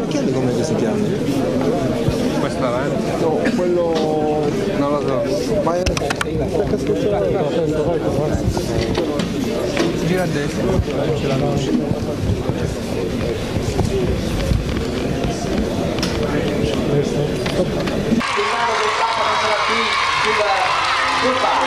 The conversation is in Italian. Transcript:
occhiali come che si chiama? Questo davanti? No, quello... Non lo so. Vai... Gira a destra.